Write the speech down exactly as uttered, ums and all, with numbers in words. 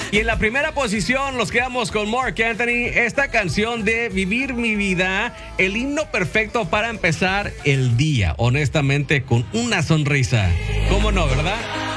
Y en la primera posición nos quedamos con Marc Anthony, esta canción de Vivir mi vida, el himno perfecto para empezar el día, honestamente, con una sonrisa. ¿Cómo no, verdad?